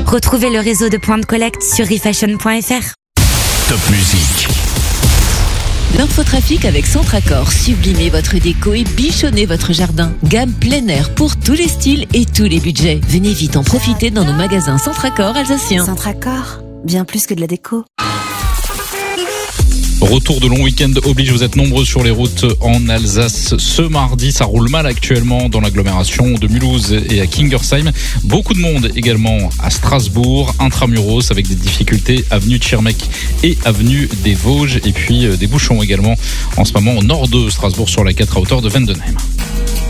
Retrouvez le réseau de points de collecte sur refashion.fr. Top Musique. L'infotrafic avec Centracor. Sublimez votre déco et bichonnez votre jardin. Gamme plein air pour tous les styles et tous les budgets. Venez vite en profiter dans nos magasins Centracor alsaciens. Centracor, bien plus que de la déco. Retour de long week-end oblige, vous êtes nombreux sur les routes en Alsace. Ce mardi, ça roule mal actuellement dans l'agglomération de Mulhouse et à Kingersheim. Beaucoup de monde également à Strasbourg, intramuros, avec des difficultés avenue de Schirmeck et avenue des Vosges. Et puis des bouchons également en ce moment au nord de Strasbourg sur la 4 à hauteur de Vendenheim.